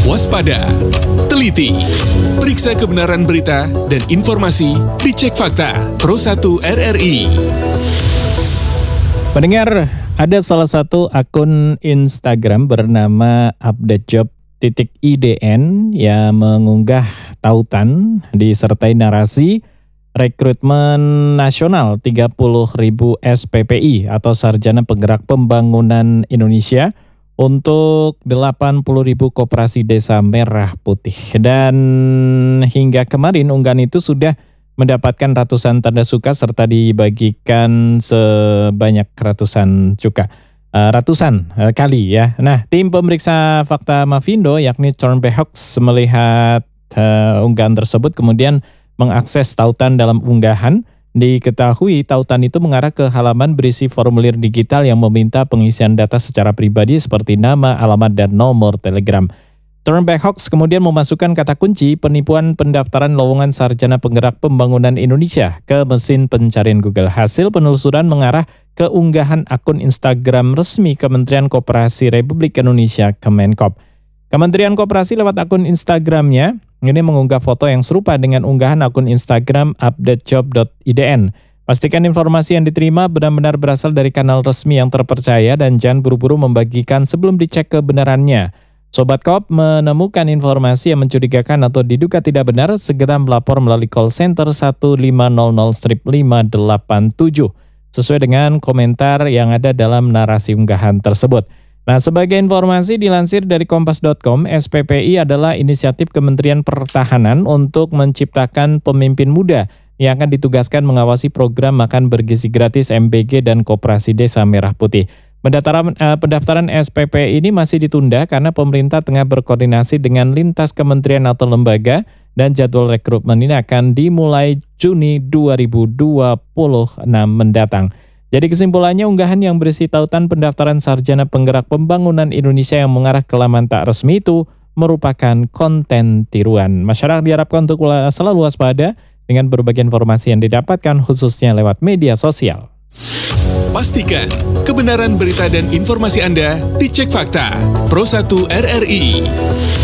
Waspada, teliti, periksa kebenaran berita dan informasi, dicek fakta. Pro 1 RRI. Pendengar, ada salah satu akun Instagram bernama updatejob.idn yang mengunggah tautan disertai narasi rekrutmen nasional 30.000 SPPI atau Sarjana Penggerak Pembangunan Indonesia untuk 80.000 koperasi desa merah putih. Dan hingga kemarin unggahan itu sudah mendapatkan ratusan tanda suka serta dibagikan sebanyak ratusan kali ya. Nah, tim pemeriksa fakta Mavindo yakni Thornbehocks melihat unggahan tersebut kemudian mengakses tautan dalam unggahan. Diketahui tautan itu mengarah ke halaman berisi formulir digital yang meminta pengisian data secara pribadi seperti nama, alamat, dan nomor telegram. Thornbehocks kemudian memasukkan kata kunci penipuan pendaftaran lowongan Sarjana Penggerak Pembangunan Indonesia ke mesin pencarian Google. Hasil penelusuran mengarah ke unggahan akun Instagram resmi Kementerian Koperasi Republik Indonesia Kemenkop. Kementerian Koperasi lewat akun Instagramnya ini mengunggah foto yang serupa dengan unggahan akun Instagram updatejob.idn. Pastikan informasi yang diterima benar-benar berasal dari kanal resmi yang terpercaya dan jangan buru-buru membagikan sebelum dicek kebenarannya. Sobat Kop menemukan informasi yang mencurigakan atau diduga tidak benar, segera melapor melalui call center 1500-587 sesuai dengan komentar yang ada dalam narasi unggahan tersebut. Nah, sebagai informasi dilansir dari kompas.com, SPPI adalah inisiatif Kementerian Pertahanan untuk menciptakan pemimpin muda yang akan ditugaskan mengawasi program makan bergizi gratis MBG dan Koperasi Desa Merah Putih. Pendaftaran SPPI ini masih ditunda karena pemerintah tengah berkoordinasi dengan lintas kementerian atau lembaga dan jadwal rekrutmen ini akan dimulai Juni 2026 mendatang. Jadi kesimpulannya unggahan yang berisi tautan pendaftaran Sarjana Penggerak Pembangunan Indonesia yang mengarah ke laman tak resmi itu merupakan konten tiruan. Masyarakat diharapkan untuk selalu waspada dengan berbagai informasi yang didapatkan khususnya lewat media sosial. Pastikan kebenaran berita dan informasi Anda dicek fakta. Pro 1 RRI.